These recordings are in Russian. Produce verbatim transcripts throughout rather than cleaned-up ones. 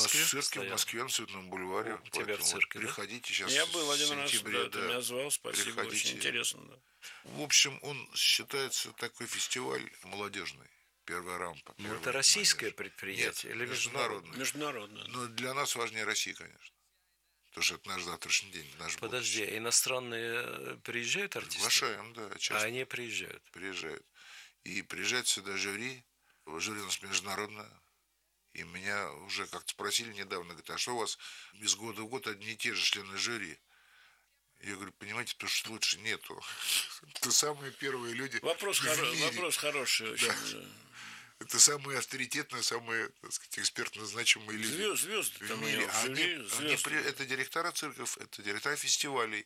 Москве в цирке, стоял? в Москве, на Цветном бульваре. У тебя в цирке, вот, да? приходите сейчас Я был в один раз, сентябре. да, ты Да, меня звал, спасибо, приходите. очень интересно. Да. В общем, он считается такой фестиваль молодежный. Первая рампа. Ну, это российское молодежь. предприятие Нет, или международное? Международное. Но для нас важнее России, конечно. Потому что это наш завтрашний день, наш Подожди, будущее. а иностранные приезжают артисты? Приглашаем, да, часто. А они приезжают? Приезжают. И приезжает сюда жюри. Жюри у нас международное. И меня уже как-то спросили недавно, говорят, а что у вас из года в год одни и те же члены жюри? Я говорю, понимаете, потому что лучше нету. Это самые первые люди Вопрос, в хоро- мире. вопрос хороший очень. Да. Это самые авторитетные, самые, так сказать, экспертно значимые люди Звезд, звезды в там мире. в жюри, Они, они звезды. при- это директора цирков, это директора фестивалей,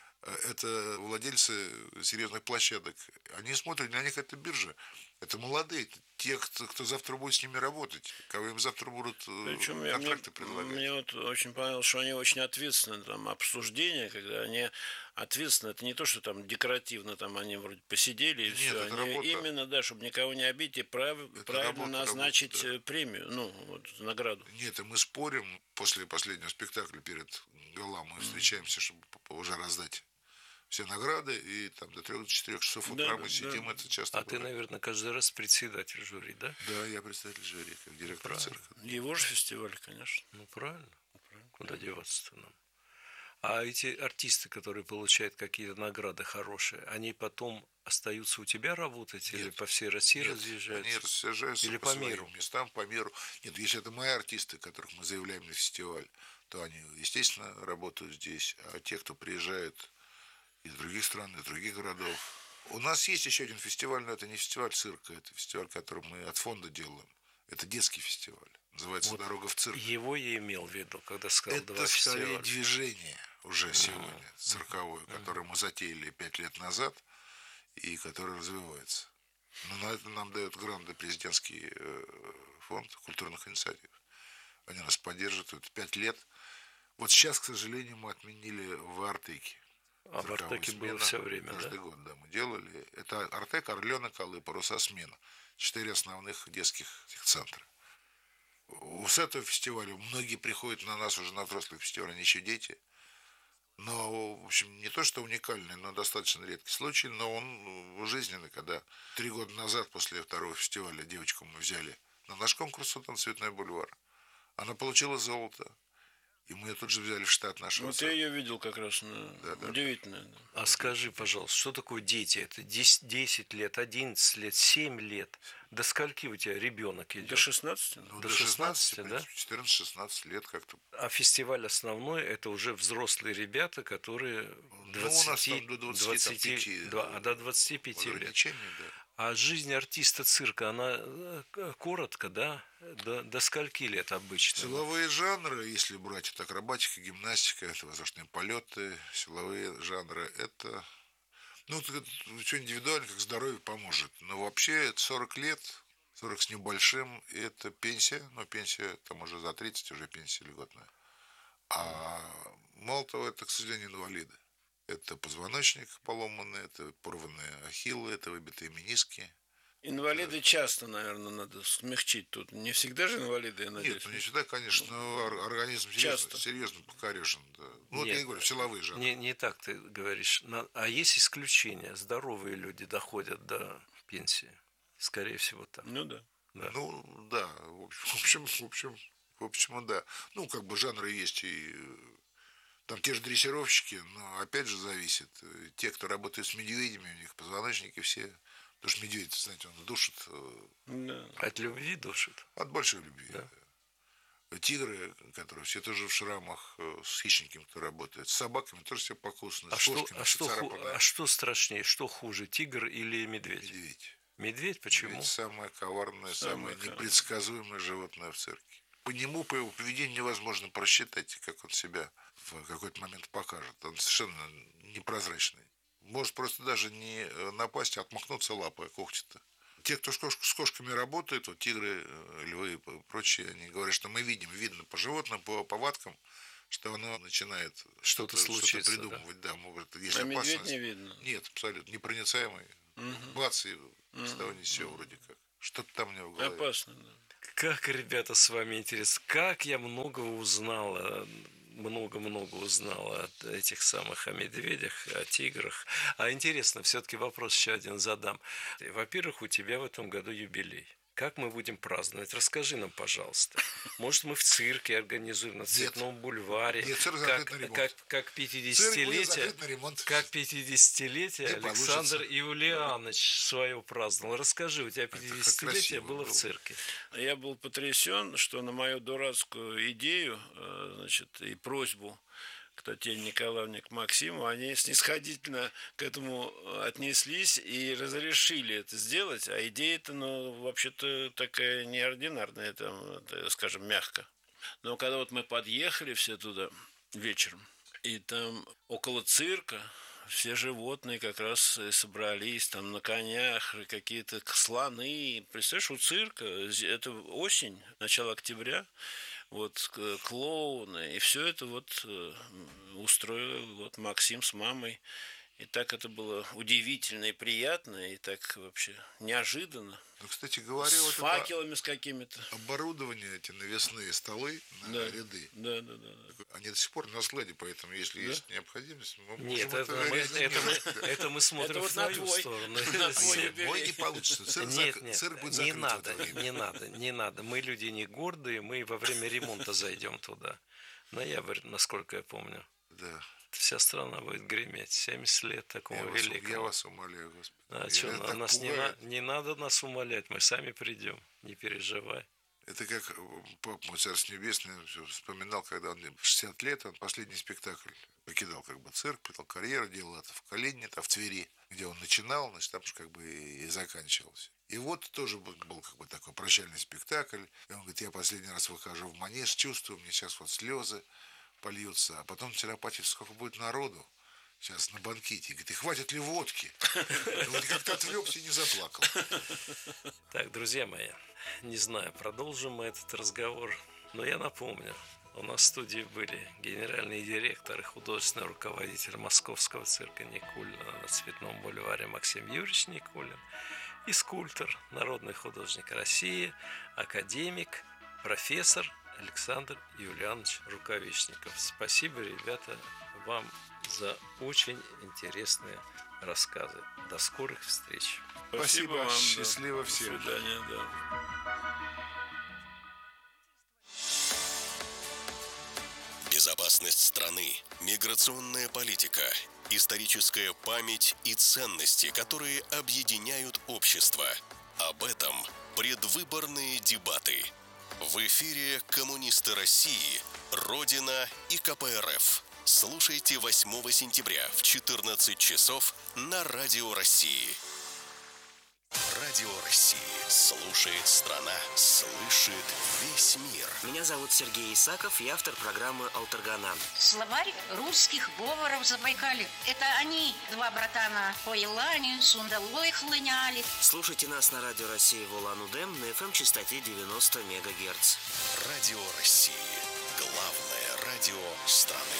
это владельцы серьезных площадок. Они смотрят, для них это биржа. Это молодые, это те, кто, кто завтра будет с ними работать, кого им завтра будут Причем контракты мне, предлагать. Мне вот очень понравилось, что они очень ответственны, там, обсуждения, когда они ответственны, это не то, что там декоративно, там они вроде посидели и Нет, все, это они работа. именно, да, чтобы никого не обидеть и прав, правильно работа, назначить работа, да. премию, ну, вот, награду. Нет, и мы спорим после последнего спектакля перед галам, мы встречаемся, чтобы уже раздать все награды, и там до трех-четырех часов утра Да, мы да, сидим, да. это часто А бывает. ты, наверное, каждый раз председатель жюри, да? Да, я представитель жюри, как директор Правильно. цирка. Его же фестиваль, конечно. Ну, правильно. Куда деваться-то нам? А эти артисты, которые получают какие-то награды хорошие, они потом остаются у тебя работать или Нет. по всей России Нет, разъезжаются? они разъезжаются Или по, по своим миру? местам, по миру. Нет, если это мои артисты, которых мы заявляем на фестиваль, то они, естественно, работают здесь. А те, кто приезжает из других стран, из других городов. У нас есть еще один фестиваль, но это не фестиваль цирка, это фестиваль, который мы от фонда делаем. Это детский фестиваль. Называется Вот «Дорога в цирк». Его я имел в виду, когда сказал Это два скорее фестиваля. движение уже сегодня цирковое, которое мы затеяли пять лет назад и которое развивается. Но на это нам дает гранты президентский фонд культурных инициатив. Они нас поддерживают. Это пять лет. Вот сейчас, к сожалению, мы отменили в Артеке. А в Артеке было все время, каждый да? год, да, мы делали. Это Артек, Орленок, Алые паруса, смена. Четыре основных детских центра. С этого фестиваля многие приходят на нас уже на взрослый фестиваль, они еще дети. Но, в общем, не то, что уникальный, но достаточно редкий случай, но он жизненный, когда три года назад, после второго фестиваля, девочку мы взяли на наш конкурс «Султан Цветной бульвар». Она получила золото. И мы ее тут же взяли в штат нашего. Вот я ее видел как раз. Ну, да, да. Удивительно. Да. А скажи, пожалуйста, что такое дети? Это десять лет, одиннадцать лет, семь лет? До скольки у тебя ребенок идет? До шестнадцати? Ну, до шестнадцати, да? четырнадцать-шестнадцать лет как-то. А фестиваль основной – это уже взрослые ребята, которые двадцать, ну, у нас там до двадцати, двадцать, там, пяти, да, а до двадцати пяти лет. Да. А жизнь артиста цирка, она коротко, да? До, до скольки лет обычно? Силовые жанры, если брать, это акробатика, гимнастика, это воздушные полеты. Силовые жанры – это, ну, все индивидуально, как здоровье поможет. Но вообще это сорок лет, сорок с небольшим, и это пенсия. Но пенсия там уже за тридцать, уже пенсия льготная. А мало того, это, к сожалению, инвалиды. Это позвоночник поломанный, это порванные ахиллы, это выбитые мениски. Инвалиды часто, наверное, надо смягчить тут. Не всегда же инвалиды, я надеюсь. Нет, ну не всегда, конечно, но организм серьезно, серьезно покорежен. Да. Ну, вот я и говорю, силовые жанры. Не, не так ты говоришь. А есть исключения? Здоровые люди доходят до пенсии. Скорее всего, так. Ну да. да. Ну да, в общем, в общем, в общем, да. Ну, как бы жанры есть и там те же дрессировщики, но опять же зависит. Те, кто работает с медведями, у них позвоночники все. Потому что медведь, знаете, он душит. Да. От любви душит? От большой любви. Да. Тигры, которые все тоже в шрамах, с хищниками, кто работает, с собаками тоже все покусаны, а с что, кошками, а, что, ху, а а что страшнее, что хуже, тигр или медведь? Медведь. Медведь? Почему? Медведь самое коварное, самое, самое непредсказуемое животное в цирке. По нему, по его поведению невозможно просчитать, как он себя в какой-то момент покажет. Он совершенно непрозрачный. Может просто даже не напасть, а отмахнуться лапой, когти-то. Те, кто с кошками работает, вот тигры, львы и прочие, они говорят, что мы видим, видно по животным, по повадкам, что оно начинает что-то, что-то, что-то придумывать. Да? Да, может, есть а опасность. медведь не видно? Нет, абсолютно непроницаемый. Угу. Бац, и с того ни с сего вроде как. Что-то там у него в голове. Опасно, да. Как, ребята, с вами интересно. Как я много узнала, много-много узнала от этих самых о медведях, о тиграх. А интересно, все-таки вопрос еще один задам. Во-первых, у тебя в этом году юбилей. Как мы будем праздновать? Расскажи нам, пожалуйста. Может, мы в цирке организуем на Цветном Нет. бульваре. Нет, цирк как, на ремонт. Как, как пятидесятилетие, как пятидесятилетие Александр Юлианович свое праздновал. Расскажи, у тебя пятидесятилетие было, было в цирке. Я был потрясен, что на мою дурацкую идею, значит, и просьбу к Татьяне Николаевне, к Максиму, они снисходительно к этому отнеслись и разрешили это сделать. А идея-то, ну, вообще-то такая неординарная, там, скажем, мягко. Но когда вот мы подъехали все туда вечером, и там около цирка все животные как раз собрались, там на конях, какие-то слоны. Представляешь, у цирка, это осень, начало октября, вот клоуны, и все это вот устроил вот Максим с мамой. И так это было удивительно и приятно, и так вообще неожиданно. Ну, кстати говоря, с вот факелами с какими-то. Оборудование, эти навесные столы на да. ряды. Да, да, да, да. Они до сих пор на складе, поэтому если да? есть необходимость, мы Нет, можем это, это, мы, это, мы, это мы смотрим это вот в твою твой, сторону. На твой Мой не получится. Цирк, нет, нет, цирк будет не закрыт надо, в это время. не надо, не надо. Мы люди не гордые, мы во время ремонта зайдем туда. Ноябрь, насколько я помню. Да. Вся страна будет греметь. семьдесят лет такого я великого. Вас, я вас умоляю, Господи. А что, на, нас не, на, не надо нас умолять, мы сами придем, не переживай. Это как папа мой Царство Небесное вспоминал, когда он шестьдесят лет, он последний спектакль покидал как бы цирк, покидал карьеру, делал это в Калинине, в Твери, где он начинал, значит, там же как бы и заканчивался. И вот тоже был, был как бы такой прощальный спектакль. И он говорит, я последний раз выхожу в манеж, чувствую, мне сейчас вот слезы польются, а потом терапатит, сколько будет народу сейчас на банкете. Говорит, и хватит ли водки? Вот как-то отвлекся и не заплакал. Так, друзья мои, не знаю, продолжим мы этот разговор, но я напомню, у нас в студии были генеральный директор и художественный руководитель Московского цирка Никулина на Цветном бульваре Максим Юрьевич Никулин и скульптор, народный художник России, академик, профессор Александр Юлианович Рукавишников. Спасибо, ребята, вам за очень интересные рассказы. До скорых встреч. Спасибо, Спасибо вам. Счастливо да. всем. До свидания, да. Безопасность страны, миграционная политика, историческая память и ценности, которые объединяют общество. Об этом предвыборные дебаты. В эфире «Коммунисты России», «Родина» и ка пэ эр эф. Слушайте восьмого сентября в четырнадцать часов на Радио России. Радио России. Слушает страна, слышит весь мир. Меня зовут Сергей Исаков, я автор программы «Алтаргана». Словарь русских говоров Забайкалья. Это они, два братана по Елане, Сундалой хлыняли. Слушайте нас на Радио России в Улан-Удэ на эф эм-частоте девяносто мегагерц. Радио России. Главное радио страны.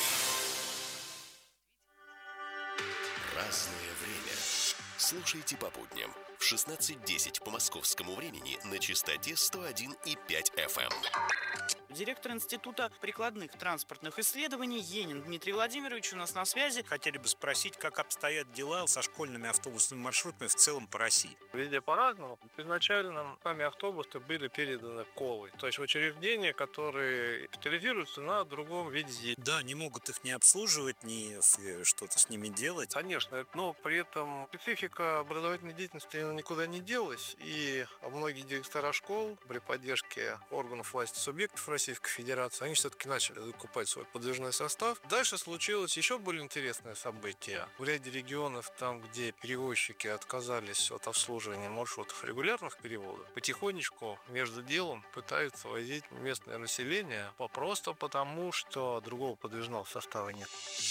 Разное время. Слушайте по будням в шестнадцать десять по московскому времени на частоте сто один и пять эф эм. Директор Института прикладных транспортных исследований Енин Дмитрий Владимирович у нас на связи. Хотели бы спросить, как обстоят дела со школьными автобусными маршрутами в целом по России. Везде по-разному. Изначально сами автобусы были переданы Колой. То есть учреждения, которые специализируются на другом виде. Да, не могут их не обслуживать, ни что-то с ними делать. Конечно, но при этом специфика образовательной деятельности никуда не делась. И многие директора школ при поддержке органов власти субъектов Российской Федерации, они все-таки начали закупать свой подвижной состав. Дальше случилось еще более интересное событие. В ряде регионов, там, где перевозчики отказались от обслуживания маршрутов регулярных переводов, потихонечку между делом пытаются возить местное население просто потому, что другого подвижного состава нет.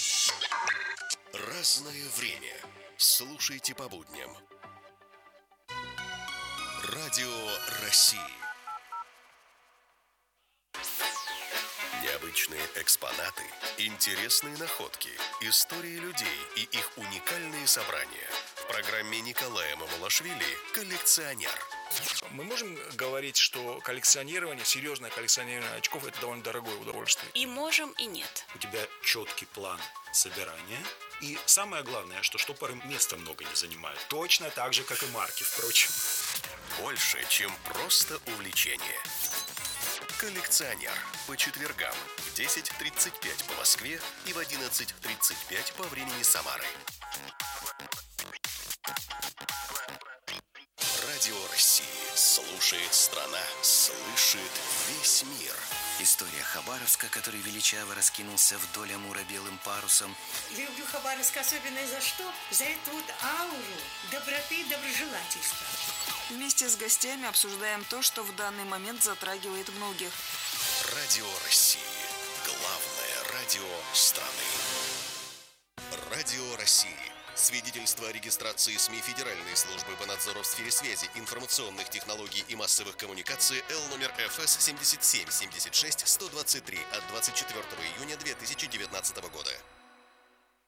Разное время. Слушайте по будням. Радио России. Необычные экспонаты, интересные находки, истории людей и их уникальные собрания. В программе Николая Мамулашвили «Коллекционер». Мы можем говорить, что коллекционирование, серьезное коллекционирование очков – это довольно дорогое удовольствие? И можем, и нет. У тебя четкий план собирания. И самое главное, что штопоры места много не занимают. Точно так же, как и марки, впрочем. Больше, чем просто увлечение. Коллекционер. По четвергам в десять тридцать пять по Москве и в одиннадцать тридцать пять по времени Самары. Радио России. Слушает страна. Слышит весь мир. История Хабаровска, который величаво раскинулся вдоль Амура белым парусом. Люблю Хабаровск особенно за что? За эту вот ауру доброты и доброжелательства. Вместе с гостями обсуждаем то, что в данный момент затрагивает многих. Радио России. Главное радио страны. Радио России. Свидетельство о регистрации СМИ Федеральной службы по надзору в сфере связи, информационных технологий и массовых коммуникаций Л номер Ф С семьдесят семь семьдесят шесть сто двадцать три от двадцать четвёртого июня две тысячи девятнадцатого года.